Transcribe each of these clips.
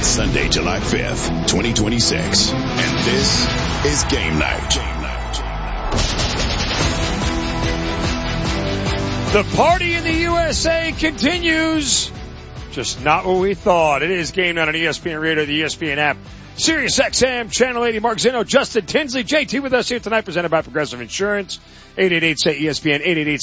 It's Sunday, July 5th, 2026, and this is Game Night. The party in the USA continues. Just not what we thought. It is Game Night on ESPN Radio, the ESPN app, Sirius XM, Channel 80, Mark Zinno, Justin Tinsley, JT with us here tonight, presented by Progressive Insurance. 888-SAY-ESPN,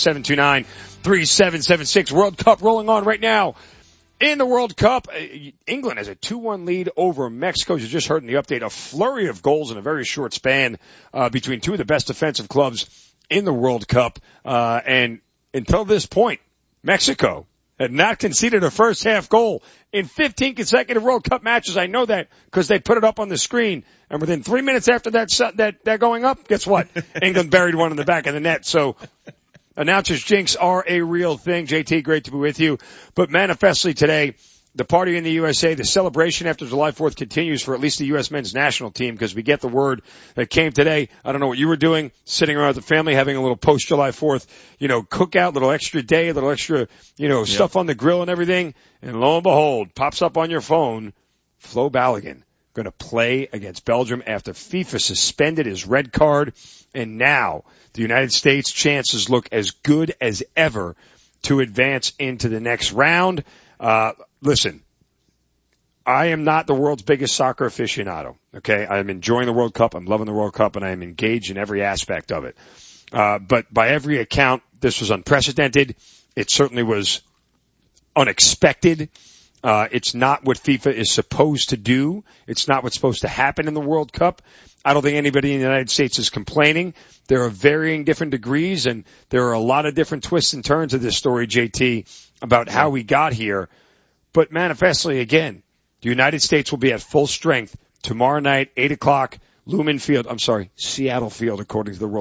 888-729-3776. World Cup rolling on right now. In the World Cup, England has a 2-1 lead over Mexico. As you just heard in the update, a flurry of goals in a very short span between two of the best defensive clubs in the World Cup. And until this point, Mexico had not conceded a first half goal in 15 consecutive World Cup matches. I know that because they put it up on the screen. And within 3 minutes after that going up, guess what? England buried one in the back of the net. So announcers' jinx are a real thing. JT, great to be with you. But manifestly today, the party in the USA, the celebration after July 4th continues for at least the U.S. men's national team, because we get the word that came today. I don't know what you were doing, sitting around with the family, having a little post-July 4th, cookout, little extra day, little extra, stuff on the grill and everything. And lo and behold, pops up on your phone, Flo Balogun going to play against Belgium after FIFA suspended his red card. And now the United States' chances look as good as ever to advance into the next round. Listen, I am not the world's biggest soccer aficionado, okay? I'm enjoying the World Cup. I'm loving the World Cup, and I am engaged in every aspect of it. But by every account, this was unprecedented. It certainly was unexpected. It's not what FIFA is supposed to do. It's not what's supposed to happen in the World Cup. I don't think anybody in the United States is complaining. There are varying different degrees, and there are a lot of different twists and turns of this story, JT, about how we got here. But manifestly, again, the United States will be at full strength tomorrow night, 8 o'clock, Seattle Field, according to the World